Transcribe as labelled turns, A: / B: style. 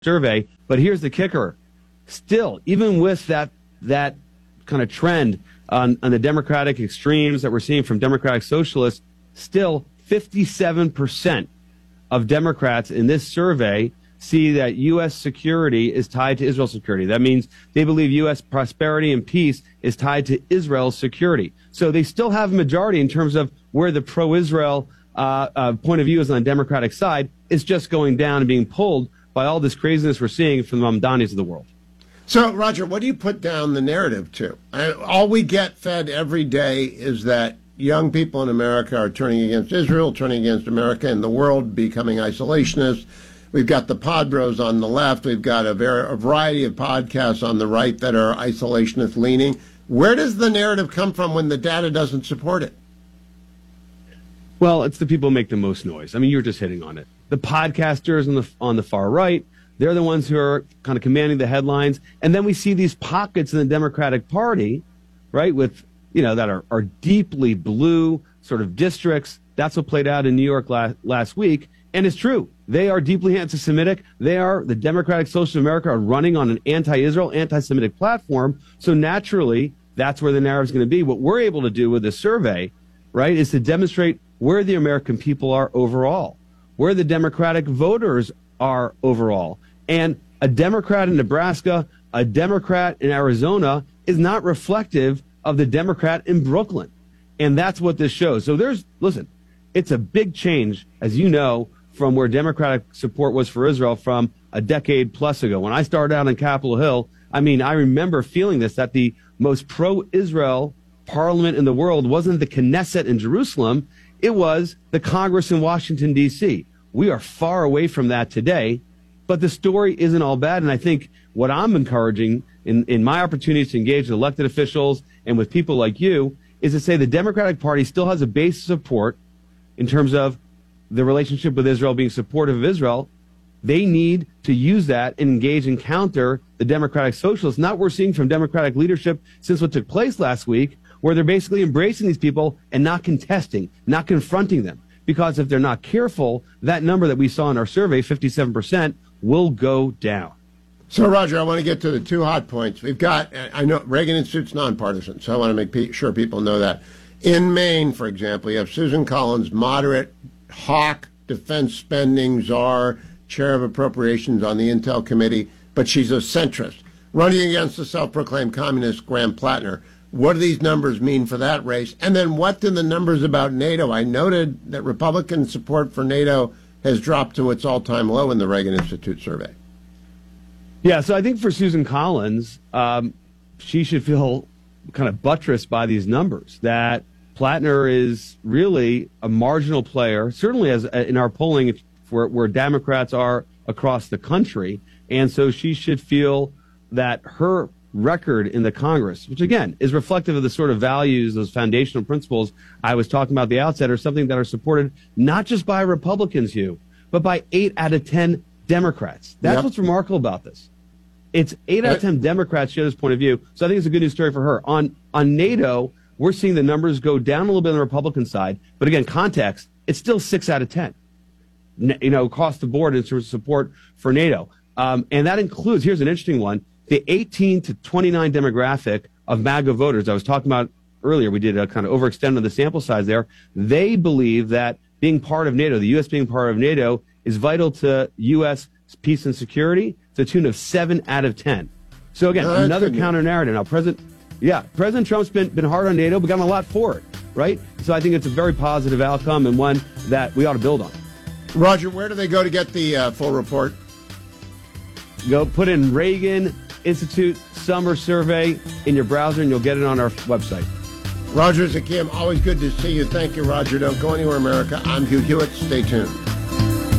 A: survey. But here's the kicker. Still, even with that kind of trend on the Democratic extremes that we're seeing from Democratic socialists, still 57% of Democrats in this survey see that U.S. security is tied to Israel's security. That means they believe U.S. prosperity and peace is tied to Israel's security. So they still have a majority in terms of where the pro-Israel point of view is on the Democratic side. It's just going down and being pulled by all this craziness we're seeing from the Mamdanis of the world.
B: So, Roger, what do you put down the narrative to? All we get fed every day is that young people in America are turning against Israel, turning against America, and the world becoming isolationist. We've got the pod bros on the left. We've got a variety of podcasts on the right that are isolationist leaning. Where does the narrative come from when the data doesn't support it?
A: Well, it's the people who make the most noise. I mean, you're just hitting on it. The podcasters on the far right, they're the ones who are kind of commanding the headlines. And then we see these pockets in the Democratic Party, right, with, that are deeply blue sort of districts. That's what played out in New York last week. And it's true. They are deeply anti-Semitic. The Democratic Socialists of America are running on an anti-Israel, anti-Semitic platform. So naturally, that's where the narrative is going to be. What we're able to do with this survey, right, is to demonstrate where the American people are overall, where the Democratic voters are overall. And a Democrat in Nebraska, a Democrat in Arizona is not reflective of the Democrat in Brooklyn. And that's what this shows. So listen, it's a big change, as you know, from where Democratic support was for Israel from a decade plus ago. When I started out on Capitol Hill, I remember feeling this, that the most pro-Israel parliament in the world wasn't the Knesset in Jerusalem, it was the Congress in Washington, D.C. We are far away from that today, but the story isn't all bad. And I think what I'm encouraging in my opportunities to engage with elected officials and with people like you is to say the Democratic Party still has a base of support in terms of the relationship with Israel being supportive of Israel. They need to use that and engage and counter the Democratic Socialists, not what we're seeing from Democratic leadership since what took place last week, where they're basically embracing these people and not contesting, not confronting them. Because if they're not careful, that number that we saw in our survey, 57%, will go down.
B: So, Roger, I want to get to the two hot points. We've got, I know Reagan Institute's nonpartisan, so I want to make sure people know that. In Maine, for example, you have Susan Collins, moderate, hawk, defense spending czar, chair of appropriations on the Intel Committee, but she's a centrist, running against the self-proclaimed communist Graham Plattner. What do these numbers mean for that race? And then what do the numbers about NATO? I noted that Republican support for NATO has dropped to its all-time low in the Reagan Institute survey.
A: Yeah, so I think for Susan Collins, she should feel kind of buttressed by these numbers, that Plattner is really a marginal player, certainly as in our polling where Democrats are across the country. And so she should feel that her record in the Congress, which again is reflective of the sort of values, those foundational principles I was talking about at the outset, are something that are supported not just by Republicans, Hugh, but by 8 out of 10 Democrats. That's what's remarkable about this. It's 8 out of 10 Democrats share this point of view. So I think it's a good news story for her. On NATO, we're seeing the numbers go down a little bit on the Republican side. But again, context, it's still 6 out of 10, across the board in terms of support for NATO. And that includes, here's an interesting one, the 18 to 29 demographic of MAGA voters I was talking about earlier. We did a kind of overextend on the sample size there. They believe that being part of NATO, the U.S. being part of NATO, is vital to U.S. peace and security to the tune of 7 out of 10. So again, another counter narrative. Now, President Trump's been hard on NATO, but gotten a lot for it, right? So I think it's a very positive outcome and one that we ought to build on.
B: Roger, where do they go to get the full report?
A: Go put in Reagan Institute Summer Survey in your browser, and you'll get it on our website.
B: Roger Zakim, always good to see you. Thank you, Roger. Don't go anywhere, America. I'm Hugh Hewitt. Stay tuned.